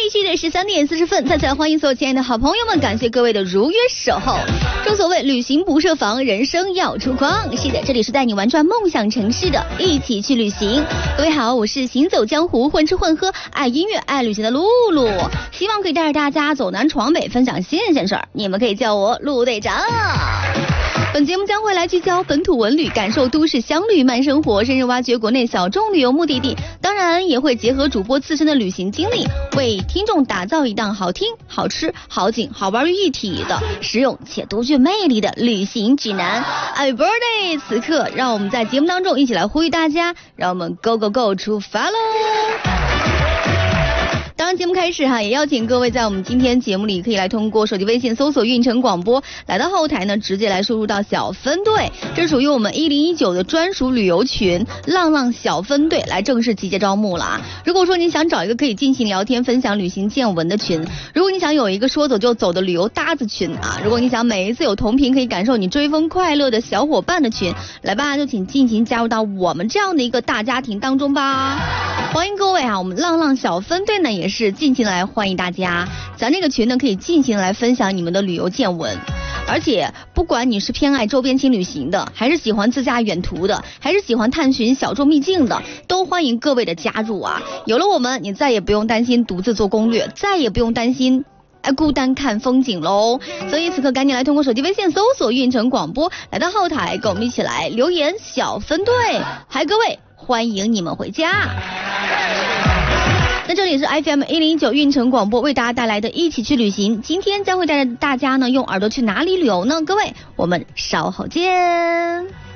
一期的13点40分，再次来欢迎所有亲爱的好朋友们，感谢各位的如约守候。正所谓旅行不设防，人生要出框。是的，这里是带你玩转梦想城市的，一起去旅行。各位好，我是行走江湖、混吃混喝、爱音乐、爱旅行的露露，希望可以带着大家走南闯北，分享新鲜事儿。你们可以叫我陆队长。本节目将会来聚焦本土文旅，感受都市乡旅慢生活，深入挖掘国内小众旅游目的地，当然也会结合主播自身的旅行经历，为听众打造一档好听、好吃、好景、好玩于一体的实用且独具魅力的旅行指南。Happy birthday！ 此刻让我们在节目当中一起来呼吁大家，让我们 go go go 出发喽！当然节目开始也邀请各位在我们今天节目里可以来通过手机微信搜索运城广播，来到后台呢直接来输入到小分队，这属于我们1019的专属旅游群浪浪小分队来正式集结招募了啊！如果说你想找一个可以进行聊天分享旅行见闻的群，如果你想有一个说走就走的旅游搭子群啊，如果你想每一次有同频可以感受你追风快乐的小伙伴的群，来吧，就请尽情加入到我们这样的一个大家庭当中吧！欢迎各位我们浪浪小分队呢也是尽情来欢迎大家，咱这个群呢可以尽情来分享你们的旅游见闻，而且不管你是偏爱周边轻旅行的，还是喜欢自驾远途的，还是喜欢探寻小众秘境的，都欢迎各位的加入啊！有了我们，你再也不用担心独自做攻略，再也不用担心孤单看风景喽。所以此刻赶紧来通过手机微信搜索运城广播，来到后台跟我们一起来留言小分队，嗨各位，欢迎你们回家。那这里是 FM109 运城广播为大家带来的一起去旅行，今天将会带着大家呢用耳朵去哪里旅游呢？各位，我们稍后见。